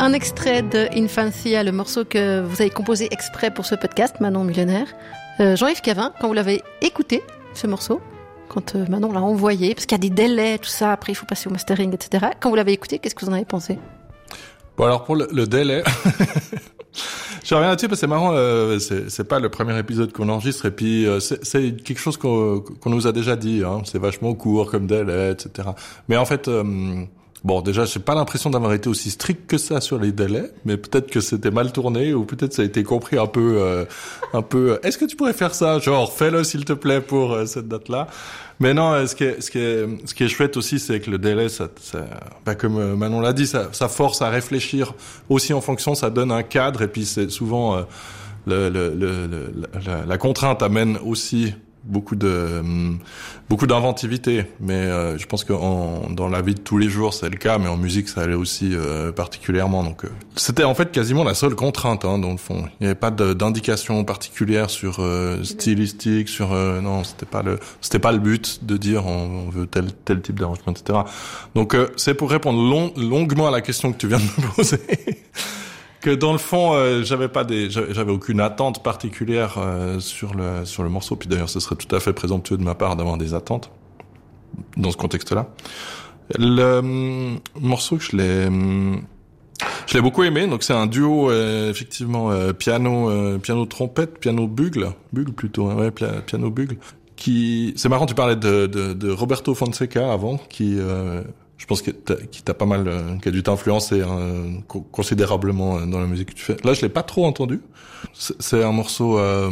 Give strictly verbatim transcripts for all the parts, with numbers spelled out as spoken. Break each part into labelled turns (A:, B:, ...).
A: Un extrait de Infancia, le morceau que vous avez composé exprès pour ce podcast, Manon Millionnaire. Euh, Jean-Yves Cavin, quand vous l'avez écouté, ce morceau, quand euh, Manon l'a envoyé, parce qu'il y a des délais, tout ça, après il faut passer au mastering, et cetera. Quand vous l'avez écouté, qu'est-ce que vous en avez pensé ?
B: Bon, alors pour le, le délai, je reviens là-dessus parce que c'est marrant, euh, c'est, c'est pas le premier épisode qu'on enregistre, et puis euh, c'est, c'est quelque chose qu'on, qu'on nous a déjà dit, hein, c'est vachement court comme délai, et cetera. Mais en fait... Euh, Bon, déjà, j'ai pas l'impression d'avoir été aussi strict que ça sur les délais, mais peut-être que c'était mal tourné, ou peut-être ça a été compris un peu, euh, un peu. Est-ce que tu pourrais faire ça, genre fais-le s'il te plaît pour euh, cette date-là. Mais non, euh, ce qui est, ce qui est, ce qui est chouette aussi, c'est que le délai, ça, ça bah, comme euh, Manon l'a dit, ça, ça force à réfléchir aussi en fonction, ça donne un cadre, et puis c'est souvent euh, le, le, le, le, la, la contrainte amène aussi beaucoup de hum, beaucoup d'inventivité, mais euh, je pense que en, dans la vie de tous les jours c'est le cas, mais en musique ça allait aussi euh, particulièrement. Donc euh, c'était en fait quasiment la seule contrainte, hein, dans le fond. Il n'y avait pas de, d'indication particulière sur euh, stylistique, sur euh, non, c'était pas le c'était pas le but de dire on, on veut tel tel type d'arrangement, et cetera. Donc euh, c'est pour répondre long, longuement à la question que tu viens de me poser. Que dans le fond, euh, j'avais pas des, j'avais aucune attente particulière euh, sur le sur le morceau. Puis d'ailleurs, ce serait tout à fait présomptueux de ma part d'avoir des attentes dans ce contexte-là. Le euh, morceau, je l'ai, euh, je l'ai beaucoup aimé. Donc c'est un duo euh, effectivement euh, piano, euh, piano trompette, piano bugle, bugle plutôt, hein, ouais, pia- piano bugle. Qui, c'est marrant, tu parlais de de, de Roberto Fonseca avant, qui euh, je pense qu'il t'a, qu'il t'a pas mal, euh, qui a dû t'influencer hein, co- considérablement euh, dans la musique que tu fais. Là, je l'ai pas trop entendu. C'est, c'est un morceau, euh,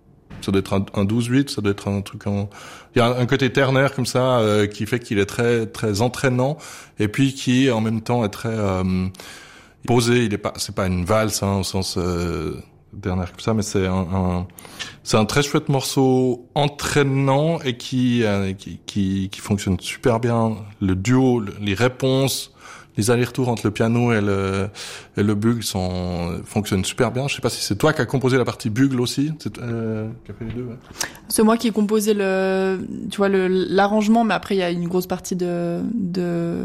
B: ça doit être un, un douze huit, ça doit être un truc en... Il y a un, un côté ternaire comme ça euh, qui fait qu'il est très très entraînant, et puis qui en même temps est très euh, posé. Il est pas, c'est pas une valse hein, au sens euh, ternaire comme ça, mais c'est un, un c'est un très chouette morceau entraînant et qui, euh, qui, qui, qui fonctionne super bien. Le duo, le, les réponses, les allers-retours entre le piano et le, et le bugle sont, fonctionnent super bien. Je sais pas si c'est toi qui as composé la partie bugle aussi, c'est, euh, qui a fait les deux, ouais.
C: C'est moi qui ai composé le, tu vois, le, l'arrangement, mais après il y a une grosse partie de, de,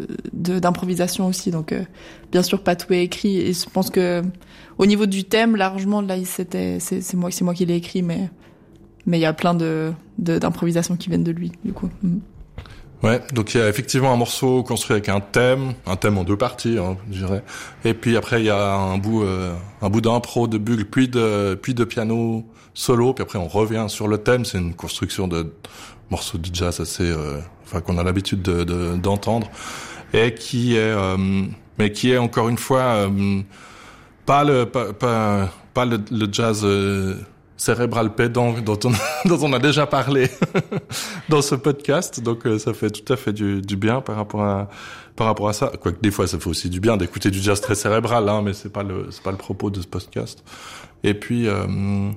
C: de d'improvisation aussi. Donc, euh, bien sûr, pas tout est écrit. Et je pense que, au niveau du thème, l'arrangement, là, c'était, c'est, c'est moi, c'est moi qui l'ai écrit, mais, mais il y a plein de, de, d'improvisations qui viennent de lui, du coup. Mm.
B: Ouais, donc il y a effectivement un morceau construit avec un thème, un thème en deux parties, hein, je dirais. Et puis après il y a un bout, euh, un bout d'impro, de bugle, puis de, puis de piano solo. Puis après on revient sur le thème. C'est une construction de morceaux de jazz assez, euh, enfin qu'on a l'habitude de, de, d'entendre, et qui est, euh, mais qui est encore une fois euh, pas le, pas, pas, pas le, le jazz. Euh, cérébral pédant dont on, dont on a déjà parlé dans ce podcast, donc euh, ça fait tout à fait du, du bien par rapport à par rapport à ça. Quoique des fois ça fait aussi du bien d'écouter du jazz très cérébral, hein, mais c'est pas le c'est pas le propos de ce podcast. Et puis euh,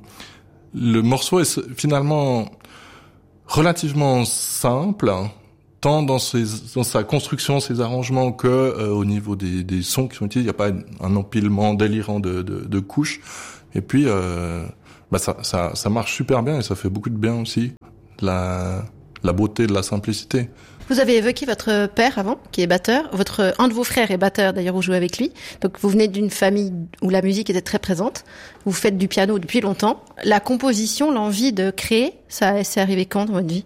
B: le morceau est finalement relativement simple, hein, tant dans ses dans sa construction, ses arrangements, que euh, au niveau des des sons qui sont utilisés. Il y a pas un empilement délirant de de, de couches. Et puis euh, bah ça, ça, ça marche super bien et ça fait beaucoup de bien aussi. La, la beauté de la simplicité.
A: Vous avez évoqué votre père avant, qui est batteur. Votre, un de vos frères est batteur, d'ailleurs, vous jouez avec lui. Donc, vous venez d'une famille où la musique était très présente. Vous faites du piano depuis longtemps. La composition, l'envie de créer, ça, c'est arrivé quand dans votre vie?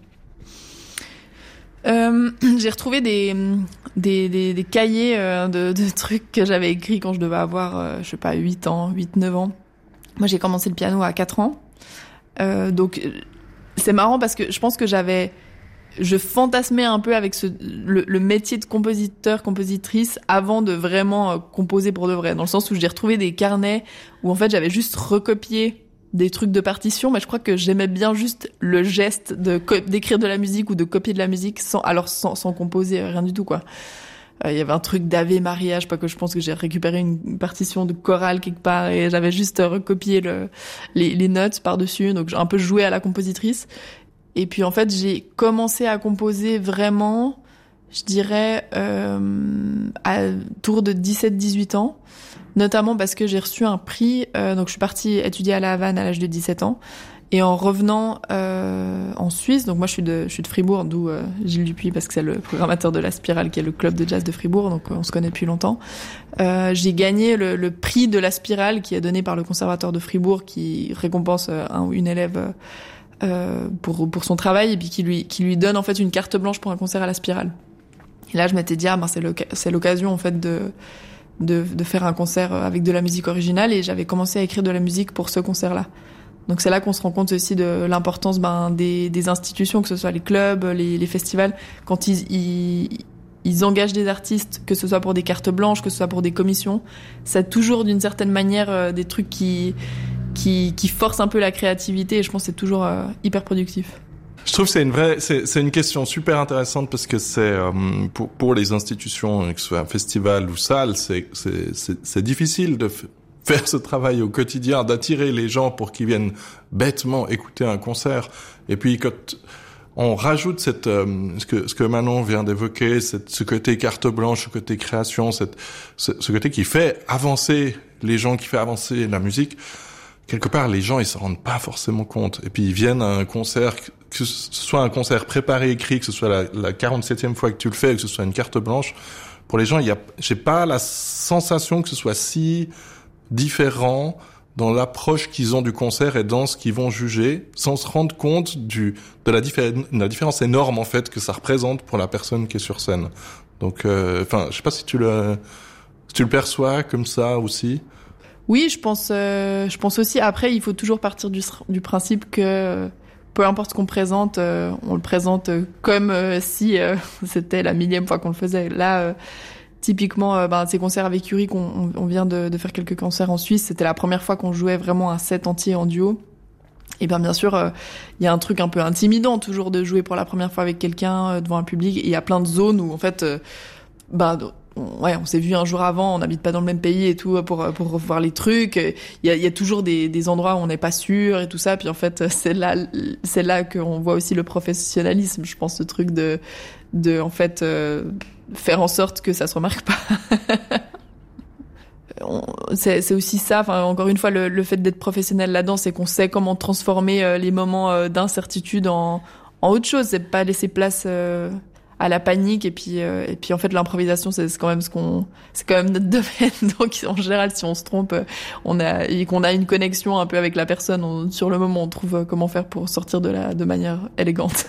C: Euh, j'ai retrouvé des, des, des, des cahiers euh, de, de trucs que j'avais écrits quand je devais avoir, euh, je sais pas, huit ans, huit, neuf ans. Moi, j'ai commencé le piano à quatre ans. Euh, donc, c'est marrant parce que je pense que j'avais, je fantasmais un peu avec ce, le, le métier de compositeur, compositrice avant de vraiment composer pour de vrai. Dans le sens où j'ai retrouvé des carnets où en fait j'avais juste recopié des trucs de partition, mais je crois que j'aimais bien juste le geste de d'écrire de la musique ou de copier de la musique sans, alors sans, sans composer, rien du tout, quoi. Il euh, y avait un truc d'Ave Maria, je sais pas, que je pense que j'ai récupéré une partition de chorale quelque part et j'avais juste recopié le, les, les notes par-dessus, donc j'ai un peu joué à la compositrice. Et puis en fait, j'ai commencé à composer vraiment, je dirais, euh, à tour de dix-sept dix-huit ans, notamment parce que j'ai reçu un prix, euh, donc je suis partie étudier à La Havane à l'âge de dix-sept ans, Et en revenant euh, en Suisse, donc moi je suis de, je suis de Fribourg, d'où euh, Gilles Dupuis, parce que c'est le programmateur de La Spirale, qui est le club de jazz de Fribourg, donc euh, on se connaît depuis longtemps. Euh, j'ai gagné le, le prix de La Spirale, qui est donné par le conservatoire de Fribourg, qui récompense un ou une élève euh, pour, pour son travail, et puis qui lui, qui lui donne en fait une carte blanche pour un concert à La Spirale. Et là je m'étais dit, ah ben c'est, l'oc- c'est l'occasion en fait de, de, de faire un concert avec de la musique originale, et j'avais commencé à écrire de la musique pour ce concert-là. Donc c'est là qu'on se rend compte aussi de l'importance ben, des, des institutions, que ce soit les clubs, les, les festivals, quand ils, ils, ils engagent des artistes, que ce soit pour des cartes blanches, que ce soit pour des commissions, c'est toujours d'une certaine manière euh, des trucs qui, qui, qui forcent un peu la créativité, et je pense que c'est toujours euh, hyper productif.
B: Je trouve que c'est une vraie, c'est, c'est une question super intéressante, parce que c'est euh, pour, pour les institutions, que ce soit un festival ou salle, c'est, c'est, c'est, c'est difficile de f- faire ce travail au quotidien, d'attirer les gens pour qu'ils viennent bêtement écouter un concert. Et puis quand on rajoute cette, euh, ce que ce que Manon vient d'évoquer, cette, ce côté carte blanche, ce côté création, cette, ce, ce côté qui fait avancer les gens, qui fait avancer la musique. Quelque part, les gens ils s'en rendent pas forcément compte. Et puis ils viennent à un concert, que ce soit un concert préparé, écrit, que ce soit la, la quarante-septième fois que tu le fais, que ce soit une carte blanche. Pour les gens, il y a, j'ai pas la sensation que ce soit si différents dans l'approche qu'ils ont du concert et dans ce qu'ils vont juger, sans se rendre compte du de la, diffé- de la différence énorme en fait que ça représente pour la personne qui est sur scène. Donc, enfin, euh, je sais pas si tu le si tu le perçois comme ça aussi.
C: Oui, je pense, euh, je pense aussi. Après, il faut toujours partir du, du principe que peu importe ce qu'on présente, euh, on le présente comme euh, si euh, c'était la millième fois qu'on le faisait. Là. Euh, Typiquement, euh, ben, ces concerts avec Yuri, qu'on on vient de, de faire quelques concerts en Suisse, c'était la première fois qu'on jouait vraiment un set entier en duo. Et bien, bien sûr, il euh, y a un truc un peu intimidant toujours de jouer pour la première fois avec quelqu'un euh, devant un public. Et il y a plein de zones où, en fait, euh, ben, on, ouais, on s'est vu un jour avant, on n'habite pas dans le même pays et tout pour pour revoir les trucs. Il y a, il y a toujours des, des endroits où on n'est pas sûr et tout ça. Puis en fait, c'est là, c'est là qu'on voit aussi le professionnalisme. Je pense ce truc de de en fait. Euh, faire en sorte que ça se remarque pas. c'est, c'est aussi ça, enfin, encore une fois, le, le fait d'être professionnel là-dedans, c'est qu'on sait comment transformer euh, les moments euh, d'incertitude en, en autre chose. C'est pas laisser place euh, à la panique, et puis, euh, et puis en fait, l'improvisation, c'est, c'est quand même ce qu'on, c'est quand même notre domaine. Donc, en général, si on se trompe, on a, et qu'on a une connexion un peu avec la personne, on, sur le moment, on trouve comment faire pour sortir de la, de manière élégante.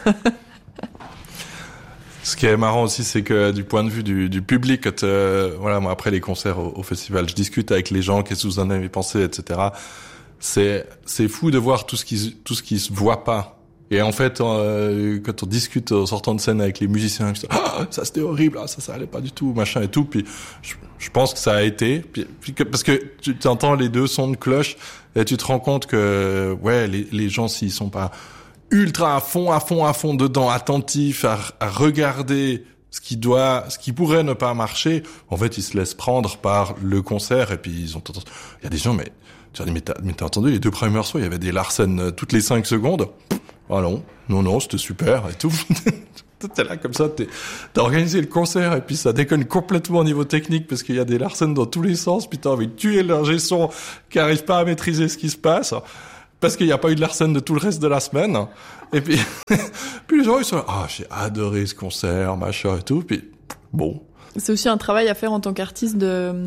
B: Ce qui est marrant aussi, c'est que du point de vue du, du public, quand, euh, voilà, moi après les concerts au, au festival, je discute avec les gens, qu'est-ce que vous en avez pensé, et cetera. C'est c'est fou de voir tout ce qui tout ce qui se voit pas. Et en fait, euh, quand on discute en sortant de scène avec les musiciens, ils disent, ah, ça c'était horrible, ah, ça ça allait pas du tout, machin et tout. Puis je, je pense que ça a été, puis, puis que, parce que tu entends les deux sons de cloche et tu te rends compte que ouais, les les gens s'ils sont pas ultra à fond, à fond, à fond dedans, attentif à, à regarder ce qui doit, ce qui pourrait ne pas marcher. En fait, ils se laissent prendre par le concert, et puis ils ont, il y a des gens, mais, tu as dit, mais t'as, mais t'as entendu les deux premiers morceaux, il y avait des Larsen toutes les cinq secondes. Ah non, non, non, c'était super et tout. T'es là comme ça, t'es, t'as organisé le concert, et puis ça déconne complètement au niveau technique parce qu'il y a des Larsen dans tous les sens, puis t'as envie de tuer l'ingé son qui arrive pas à maîtriser ce qui se passe. Parce qu'il n'y a pas eu de Larsen de tout le reste de la semaine. Et puis, puis les gens, ils sont là, ah, oh, j'ai adoré ce concert, machin et tout. Puis, bon.
C: C'est aussi un travail à faire en tant qu'artiste de,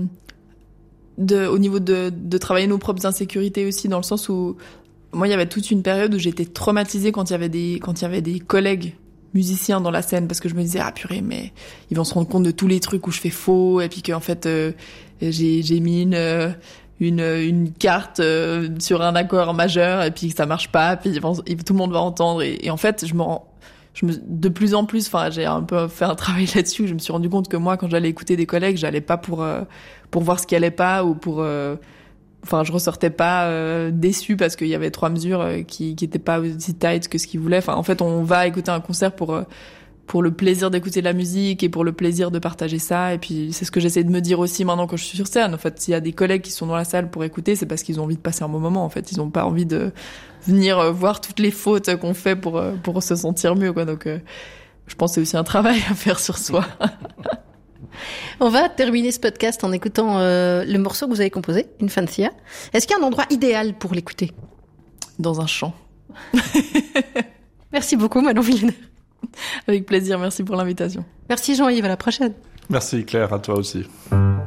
C: de, au niveau de, de travailler nos propres insécurités aussi, dans le sens où, moi, il y avait toute une période où j'étais traumatisée quand il y avait des, quand il y avait des collègues musiciens dans la scène, parce que je me disais, ah, purée, mais ils vont se rendre compte de tous les trucs où je fais faux, et puis qu'en fait, euh, j'ai, j'ai mis une, euh, une une carte euh, sur un accord majeur, et puis ça marche pas, puis tout le monde va entendre, et, et en fait je me rends je me de plus en plus, enfin j'ai un peu fait un travail là-dessus, où je me suis rendu compte que moi, quand j'allais écouter des collègues, j'allais pas pour euh, pour voir ce qui allait pas, ou pour euh, enfin je ressortais pas euh, déçue parce qu'il y avait trois mesures euh, qui qui étaient pas aussi tight que ce qu'ils voulaient. Enfin en fait, on va écouter un concert pour euh, pour le plaisir d'écouter de la musique et pour le plaisir de partager ça. Et puis, c'est ce que j'essaie de me dire aussi maintenant quand je suis sur scène. En fait, s'il y a des collègues qui sont dans la salle pour écouter, c'est parce qu'ils ont envie de passer un bon moment. En fait, ils ont pas envie de venir voir toutes les fautes qu'on fait pour, pour se sentir mieux, quoi. Donc, euh, je pense que c'est aussi un travail à faire sur soi.
A: On va terminer ce podcast en écoutant euh, le morceau que vous avez composé, Infancia. Est-ce qu'il y a un endroit idéal pour l'écouter?
C: Dans un champ.
A: Merci beaucoup, Manon Villeneuve.
C: Avec plaisir, merci pour l'invitation.
A: Merci Jean-Yves, à la prochaine.
B: Merci Claire, à toi aussi.